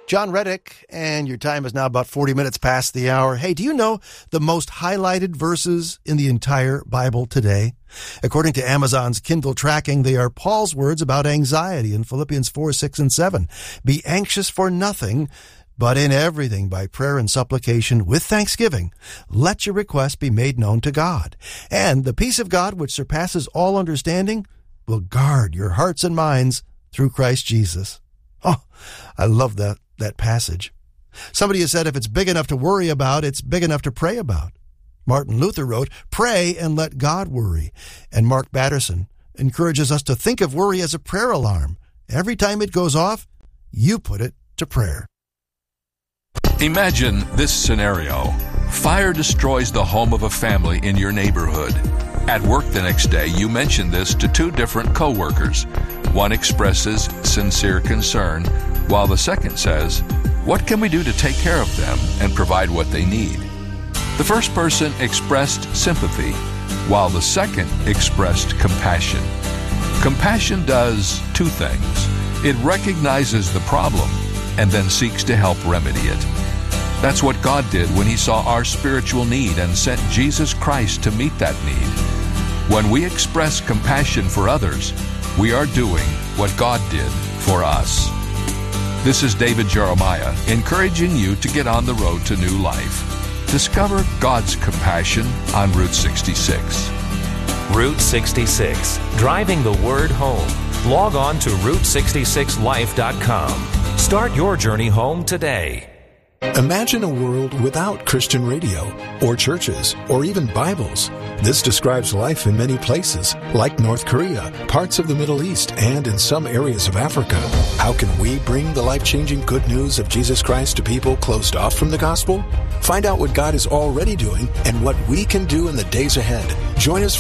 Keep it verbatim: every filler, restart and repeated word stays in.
John Reddick, and your time is now about forty minutes past the hour. Hey, do you know the most highlighted verses in the entire Bible today? According to Amazon's Kindle tracking, they are Paul's words about anxiety in Philippians four, six, and seven. Be anxious for nothing, but in everything by prayer and supplication with thanksgiving, let your requests be made known to God. And the peace of God, which surpasses all understanding, will guard your hearts and minds through Christ Jesus. Oh, I love that. that passage. Somebody has said if it's big enough to worry about, it's big enough to pray about. Martin Luther wrote, pray and let God worry. And Mark Batterson encourages us to think of worry as a prayer alarm. Every time it goes off, you put it to prayer. Imagine this scenario. Fire destroys the home of a family in your neighborhood. At work the next day, you mention this to two different coworkers. One expresses sincere concern, while the second says, what can we do to take care of them and provide what they need? The first person expressed sympathy, while the second expressed compassion. Compassion does two things. It recognizes the problem and then seeks to help remedy it. That's what God did when He saw our spiritual need and sent Jesus Christ to meet that need. When we express compassion for others, we are doing what God did for us. This is David Jeremiah, encouraging you to get on the road to new life. Discover God's compassion on Route sixty-six. Route sixty-six, driving the word home. Log on to route sixty-six life dot com. Start your journey home today. Imagine a world without Christian radio, or churches, or even Bibles. This describes life in many places, like North Korea, parts of the Middle East, and in some areas of Africa. How can we bring the life-changing good news of Jesus Christ to people closed off from the gospel? Find out what God is already doing and what we can do in the days ahead. Join us